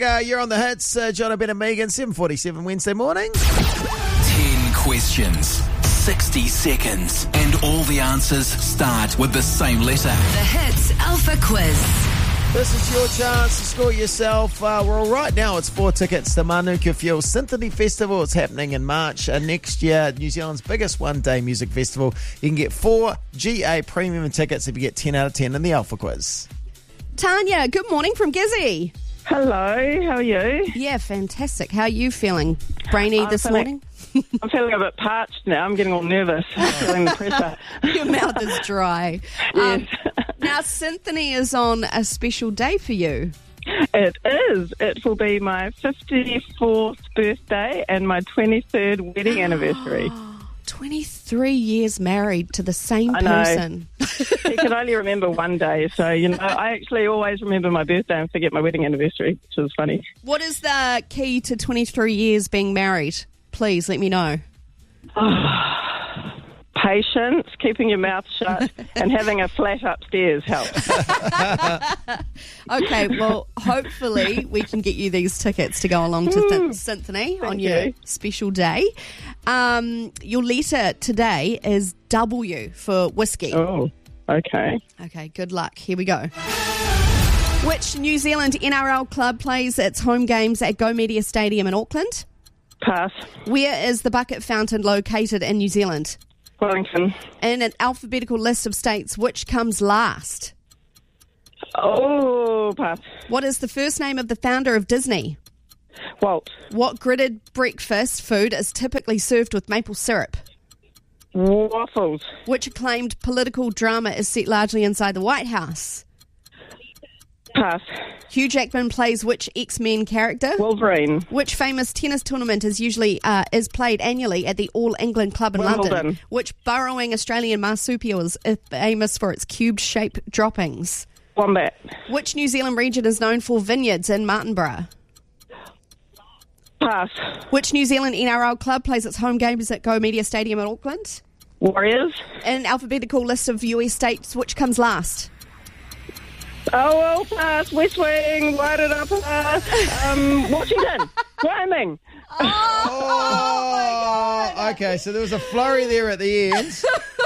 You're on the hits. John Ben and Megan, 7:47 Wednesday morning. 10 questions, 60 seconds, and all the answers start with the same letter. The Hits Alpha Quiz. This is your chance to score yourself. Well, right now it's 4 tickets to Manuka Fuel Symphony Festival. It's happening in March next year, New Zealand's biggest one-day music festival. You can get 4 GA premium tickets if you get 10 out of 10 in the Alpha Quiz. Tanya, good morning from Gizzy. Hello, how are you? Yeah, fantastic. How are you feeling? Brainy this morning? I'm feeling a bit parched now. I'm getting all nervous. I'm feeling the pressure. Your mouth is dry. Yes. Now, Symphony is on a special day for you. It is. It will be my 54th birthday and my 23rd wedding anniversary. 23 years married to the same I know. person. He can only remember one day, so, I actually always remember my birthday and forget my wedding anniversary, which is funny. What is the key to 23 years being married? Please let me know. Patience, keeping your mouth shut, and having a flat upstairs helps. Okay, well, hopefully we can get you these tickets to go along to Symphony on your you. special day. Your letter today is W for whiskey. Oh, okay. Okay, good luck. Here we go. Which New Zealand NRL club plays its home games at Go Media Stadium in Auckland? Pass. Where is the Bucket Fountain located in New Zealand? Wellington. In an alphabetical list of states, which comes last? Oh, pass. What is the first name of the founder of Disney? Walt. What gridded breakfast food is typically served with maple syrup? Waffles. Which acclaimed political drama is set largely inside the White House? Pass. Hugh Jackman plays which X-Men character? Wolverine. Which famous tennis tournament is played annually at the All England Club in Wimbledon. London? Which burrowing Australian marsupial is famous for its cube-shaped droppings? Wombat. Which New Zealand region is known for vineyards in Martinborough? Pass. Which New Zealand NRL club plays its home games at Go Media Stadium in Auckland? Warriors. In an alphabetical list of US states, which comes last? Oh, well, pass. West Wing. Wairarapa. Washington. Wyoming. Oh, okay, so there was a flurry there at the end.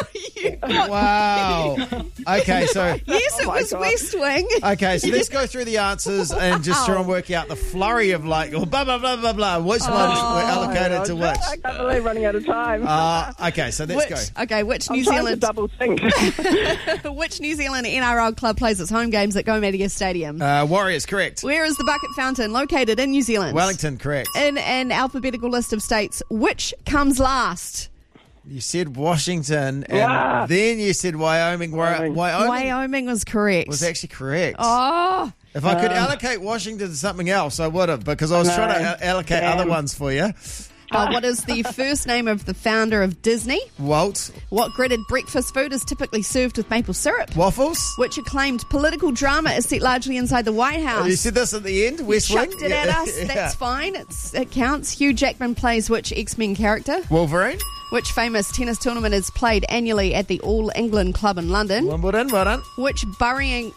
Wow. Okay, so... Yes, it my was God. West Wing. Okay, so let's go through the answers and just try and work out the flurry of blah, blah, blah, blah, blah. Which ones were allocated to which? I can't believe running out of time. Okay, so let's go. Okay, which New I'm trying to Zealand double think. which New Zealand NRL club plays its home games at Go Media Stadium? Warriors, correct. Where is the Bucket Fountain located in New Zealand? Wellington, correct. In an alphabetical list of states, which comes last? You said Washington, and Yeah. then you said Wyoming. Wyoming Wyoming was correct. was actually correct. Oh, If I could allocate Washington to something else, I would have, because I was trying to allocate Damn. other ones for you. what is the first name of the founder of Disney? Walt, What gridded breakfast food is typically served with maple syrup? waffles. Which acclaimed political drama is set largely inside the White House? You said this at the end, West Wing? Chucked it at us. Yeah. That's fine. It counts. Hugh Jackman plays which X-Men character? Wolverine, Which famous tennis tournament is played annually at the All England Club in London? Wimbledon, well done. Which burrowing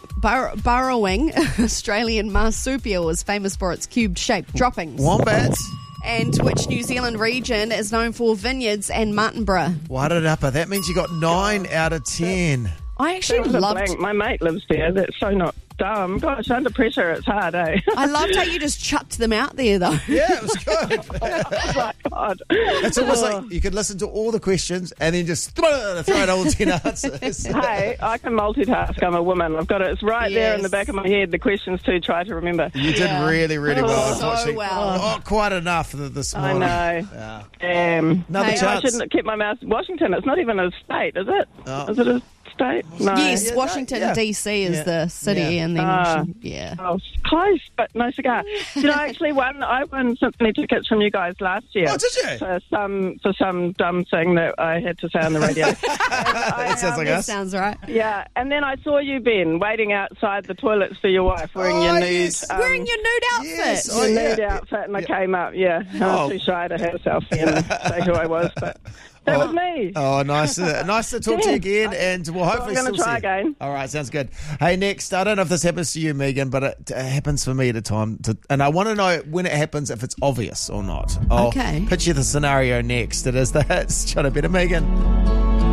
Australian marsupial is famous for its cube-shaped droppings? Wombats, And which New Zealand region is known for vineyards and Martinborough? Wairarapa. That means you got 9 out of 10. I That actually was a loved... blank. My mate lives there. That's so not dumb. Gosh, under pressure, it's hard, eh? I loved how you just chucked them out there, though. Yeah, it was good. Oh, my God. It's almost like you could listen to all the questions and then just throw out all 10 answers. Hey, I can multitask. I'm a woman. I've got it. It's right there in the back of my head. The questions too. Try to remember. You did really, really well. So Unfortunately, well. not quite enough this I morning. know. Yeah. Another Hey, I chance. shouldn't have kept my mouth. Washington. It's not even a state, is it? Oh. Is it a state? No. Yes, Yeah, Washington, yeah. D.C. is Yeah. the city, Yeah. and then yeah. Oh, close, but no cigar. I won Symphony tickets from you guys last year. Oh, did you? For some dumb thing that I had to say on the radio. That sounds like That us. sounds right. Yeah, and then I saw you, Ben, waiting outside the toilets for your wife, wearing your nude, yes. Wearing your nude outfit. Yes. your Oh, yeah. nude outfit, and I came up. Yeah, I Oh. was too shy to have a selfie and say who I was, but That was me. Oh, nice to talk to you again, and we'll hopefully I'm gonna still try see you. again. All right, sounds good. Hey, next, I don't know if this happens to you, Megan, but it happens for me at a time, and I want to know when it happens, if it's obvious or not. I'll Okay. pitch you the scenario next. It is the Hits. Try to better Megan.